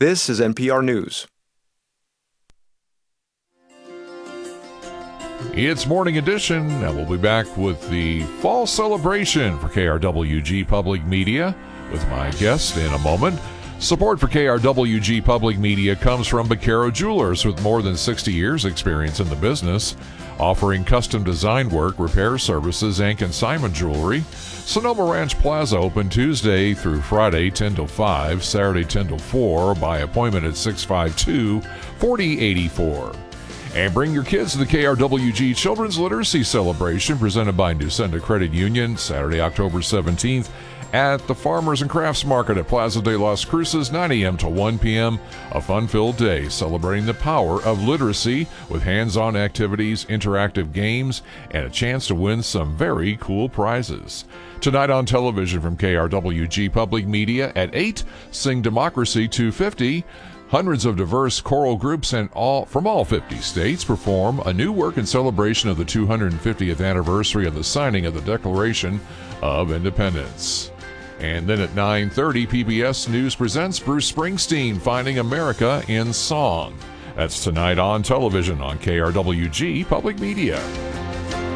This is NPR News. It's Morning Edition, and we'll be back with the fall celebration for KRWG Public Media with my guest in a moment. Support for KRWG Public Media comes from Baquero Jewelers, with more than 60 years experience in the business, offering custom design work, repair services, and consignment jewelry. Sonoma Ranch Plaza open Tuesday through Friday 10 till 5, Saturday 10 till 4 by appointment at 652-4084. And bring your kids to the KRWG Children's Literacy Celebration presented by Newsenda Credit Union, Saturday, October 17th at the Farmers and Crafts Market at Plaza de las Cruces, 9 a.m. to 1 p.m. A fun-filled day celebrating the power of literacy with hands-on activities, interactive games, and a chance to win some very cool prizes. Tonight on television from KRWG Public Media at 8, Sing Democracy 250. Hundreds of diverse choral groups from all 50 states perform a new work in celebration of the 250th anniversary of the signing of the Declaration of Independence. And then at 9:30, PBS News presents Bruce Springsteen, Finding America in Song. That's tonight on television on KRWG Public Media.